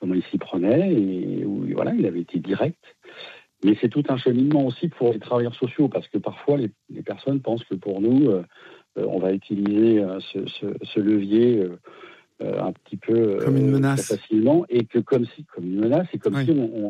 comment il s'y prenait, et où, voilà, il avait été direct. Mais c'est tout un cheminement aussi pour les travailleurs sociaux, parce que parfois les personnes pensent que pour nous, on va utiliser ce levier un petit peu comme une menace. très facilement, et que comme une menace, et comme si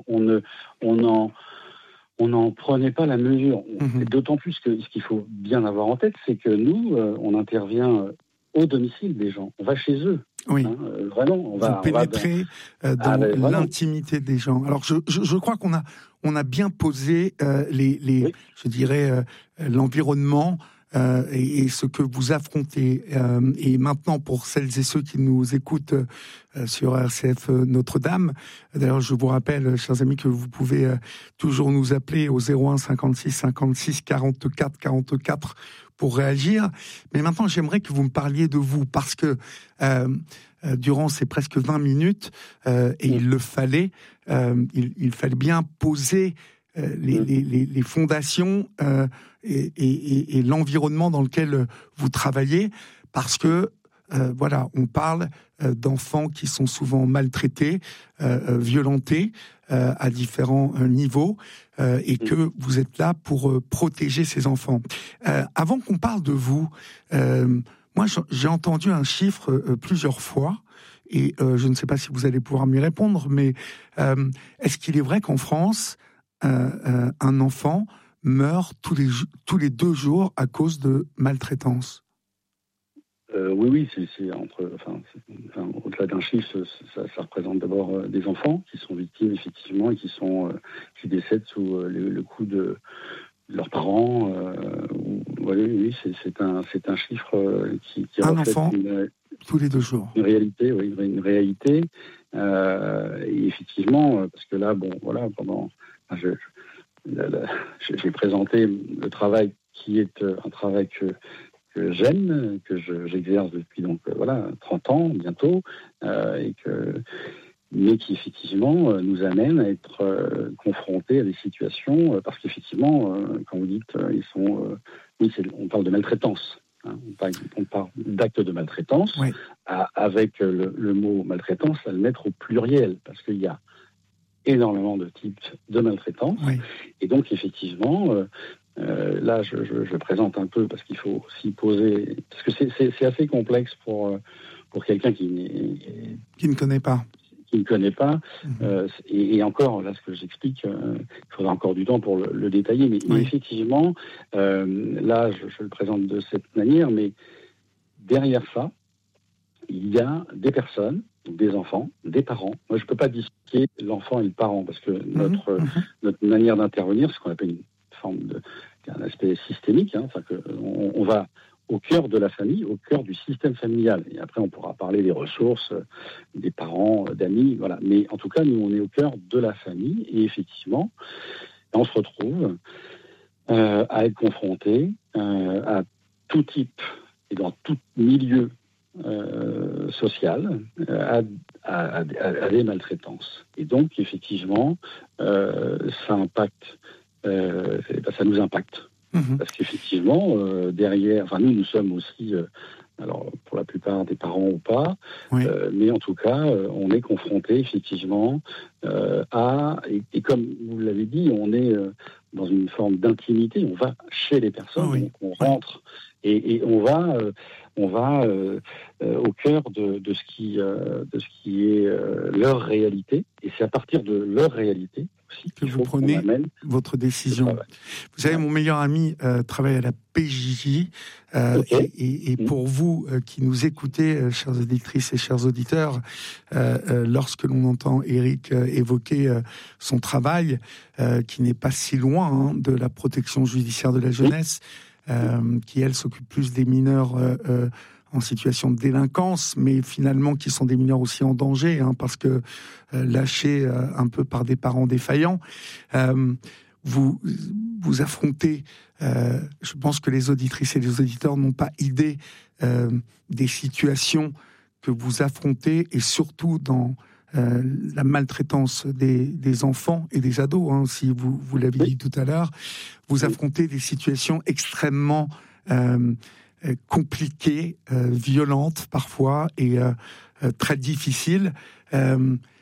on n'en prenait pas la mesure. D'autant plus que ce qu'il faut bien avoir en tête, c'est que nous, on intervient au domicile des gens. On va chez eux. Oui. Vraiment, Vous pénétrez dans l'intimité des gens. Alors, je crois qu'on a bien posé je dirais, l'environnement et ce que vous affrontez. Et maintenant, pour celles et ceux qui nous écoutent sur RCF Notre-Dame, d'ailleurs, je vous rappelle, chers amis, que vous pouvez toujours nous appeler au 01 56 56 44 44 pour réagir. Mais maintenant, j'aimerais que vous me parliez de vous, parce que durant ces presque 20 minutes, et il le fallait, il fallait bien poser les fondations et l'environnement dans lequel vous travaillez, parce que voilà, on parle d'enfants qui sont souvent maltraités, violentés à différents niveaux, et que vous êtes là pour protéger ces enfants. Avant qu'on parle de vous, moi j'ai entendu un chiffre plusieurs fois, et je ne sais pas si vous allez pouvoir m'y répondre, mais est-ce qu'il est vrai qu'en France, un enfant meurt tous les 2 jours à cause de maltraitance? Oui, c'est au-delà d'un chiffre, ça représente d'abord des enfants qui sont victimes, effectivement, et qui décèdent sous le coup de leurs parents. Oui, c'est un chiffre qui un reflète enfant tous les 2 jours. Une réalité, oui, une réalité. Et effectivement, parce que là, j'ai présenté le travail qui est un travail que j'aime, que j'exerce depuis 30 ans bientôt, mais qui effectivement nous amène à être confrontés à des situations, parce qu'effectivement, quand vous dites, on parle de maltraitance. On parle d'actes de maltraitance, oui. Avec le mot maltraitance, à le mettre au pluriel, parce qu'il y a énormément de types de maltraitance, oui. Et donc effectivement, là je présente un peu, parce qu'il faut s'y poser, parce que c'est assez complexe pour quelqu'un qui ne connaît pas. Et encore, là, ce que j'explique, il faudra encore du temps pour le détailler, mais effectivement, là, je le présente de cette manière, mais derrière ça, il y a des personnes, des enfants, des parents. Moi, je ne peux pas dissocier l'enfant et le parent, parce que notre manière d'intervenir, ce qu'on appelle une forme un aspect systémique, on va au cœur de la famille, au cœur du système familial. Et après, on pourra parler des ressources, des parents, d'amis, voilà. Mais en tout cas, nous, on est au cœur de la famille. Et effectivement, on se retrouve à être confronté à tout type et dans tout milieu social à des maltraitances. Et donc, effectivement, ça impacte, ça nous impacte. Parce qu'effectivement, derrière, nous sommes aussi, alors pour la plupart des parents ou pas, oui. Mais en tout cas, on est confronté effectivement et comme vous l'avez dit, on est dans une forme d'intimité. On va chez les personnes, oui. On rentre et on va au cœur de ce qui est leur réalité. Et c'est à partir de leur réalité que vous prenez votre décision. Vous savez, mon meilleur ami travaille à la PJJ, et pour vous qui nous écoutez, chères auditrices et chers auditeurs, lorsque l'on entend Éric évoquer son travail, qui n'est pas si loin de la protection judiciaire de la jeunesse, qui elle s'occupe plus des mineurs en situation de délinquance, mais finalement qui sont des mineurs aussi en danger, parce que lâchés un peu par des parents défaillants, vous affrontez, je pense que les auditrices et les auditeurs n'ont pas idée des situations que vous affrontez, et surtout dans la maltraitance des enfants et des ados, si vous l'avez dit tout à l'heure, vous affrontez des situations extrêmement compliquées, violentes parfois, et très difficiles.